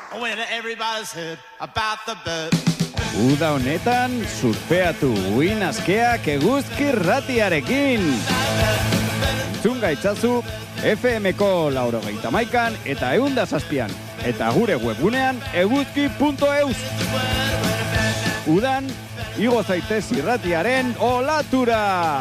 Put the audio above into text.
When everybody's heard about the bird. Uda honetan, surfeatu uin askeak eguzki ratiarekin. Entzun gaitzazu, FM-ko 89 eta 107an. Eta gure webgunean eguzki.eus. Udan, igo zaitez irratiaren olatura!